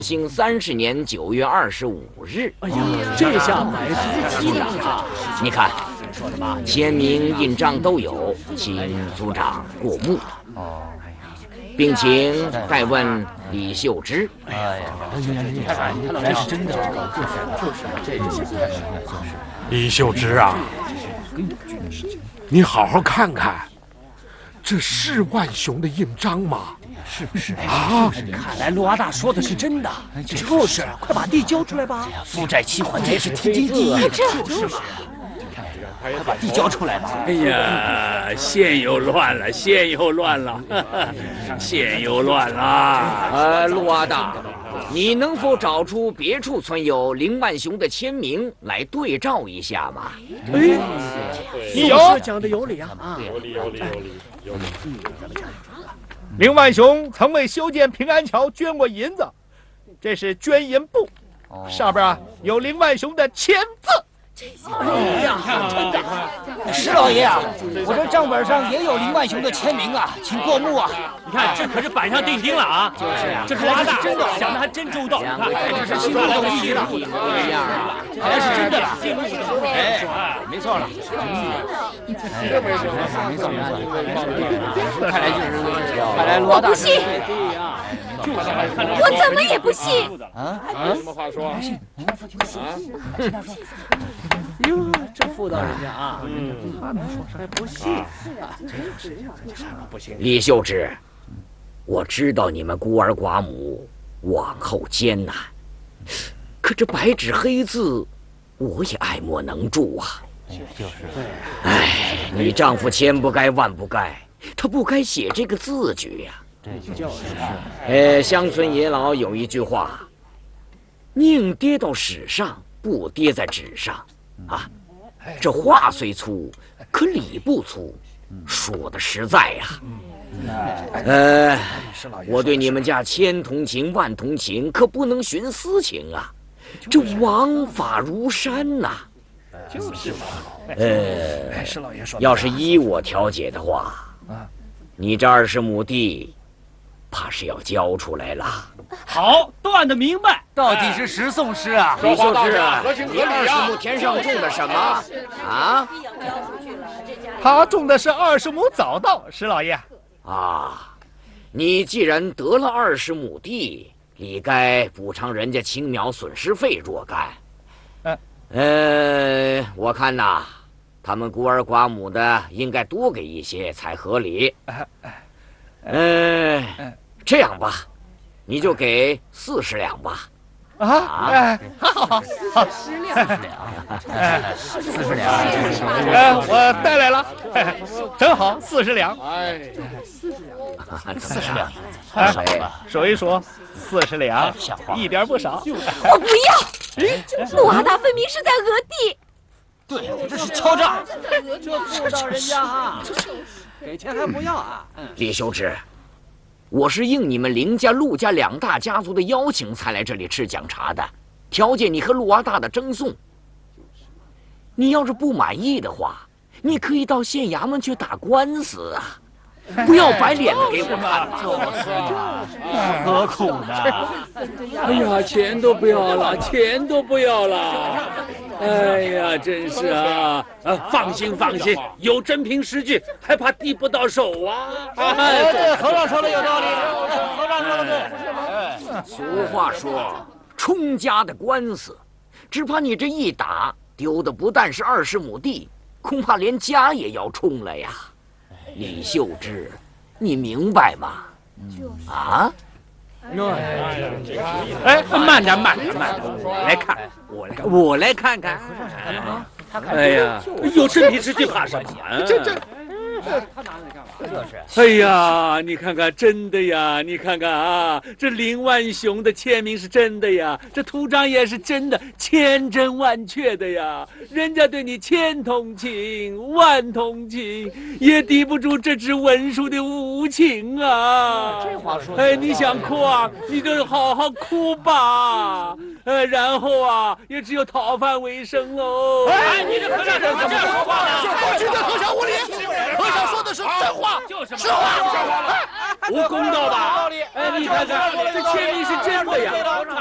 兴30年9月25日。 哎呀，这下埋伏机了！ 你看，签名、印章都有，请组长过目。哦，并请代问李秀芝。哎呀， 这是真的，这是李秀芝啊，你好好看看，这是万雄的印章吗？ 是不是啊？看来陆阿大说的是真的。就是，快把地交出来吧！ 负债期还这是天经地义的，就是嘛。快把地交出来吧！ 哎呀，线又乱了，线又乱了，线又乱了。 陆阿大，你能否找出别处存有林万雄的签名来对照一下吗？ 哎，有，讲的有理啊！ 有理。林万雄曾为修建平安桥捐过银子，这是捐银簿，上边有林万雄的签字。 哎呀，真的！石老爷啊，我这账本上也有林万雄的签名啊，请过目啊！ 你看，这可是板上钉钉了啊！ 就是啊， 这看来是真的，想的还真周到。 两个这是心中意义了，不一样啊， 看来是真的了。 哎，没错了。没错。看来就是，看来罗大不信，我怎么也不信。 什么话说？ 哟，这妇道人家啊，他能说还不信？不行。 李秀芝，我知道你们孤儿寡母往后艰难，可这白纸黑字，我也爱莫能助啊。 就是。 哎，你丈夫千不该万不该，他不该写这个字据呀。 就是。 乡村爷老有一句话：宁跌到史上，不跌在纸上。啊，这话虽粗，可理不粗，说的实在呀。我对你们家千同情万同情，可不能徇私情啊，这王法如山呐。 就是嘛。 石老爷说，要是依我调解的话，你这20亩地，怕是要交出来了。 好，断得明白， 到底是谁送诗啊？ 李秀芝啊，你20亩田上种的什么啊？ 他种的是20亩早稻，石老爷。 啊，你既然得了20亩地，理该补偿人家青苗损失费若干。我看呐，他们孤儿寡母的应该多给一些才合理。这样吧，你就给40两吧。 好 ，40两， 我带来了，正好40两。 40两， 数一数，40两，一点不少。 我不要！陆阿大分明是在讹地。 对，这是敲诈。 这妇道人家啊，给钱还不要啊？ 李秀芝，我是应你们林家、陆家2大家族的邀请才来这里吃讲茶的，调解你和陆阿大的争讼。你要是不满意的话，你可以到县衙门去打官司啊，不要摆脸子给我看嘛。 何苦呢？ 哎呀，钱都不要了，钱都不要了。哎呀，真是啊！ 放心，有真凭实据，还怕递不到手啊？ 对，和尚说的有道理，和尚说的对。 俗话说，冲家的官司，只怕你这一打，丢的不但是20亩地，恐怕连家也要冲了呀。李秀芝，你明白吗？啊？ 哎，慢点，我来看看。哎呀，有真凭实据怕什么？这。哎呀，你看看，真的呀！你看看啊，这林万雄的签名是真的呀，这图章也是真的，千真万确的呀。人家对你千同情万同情，也抵不住这纸文书的无情啊！ 这话说， 哎，你想哭啊，你就好好哭吧。然后啊，也只有讨饭为生喽。 哎，你这和尚怎么这样说话呢？过去对和尚无礼！和上说的是真话，实话。 不公道吧？哎，你看看，这签名是真的呀。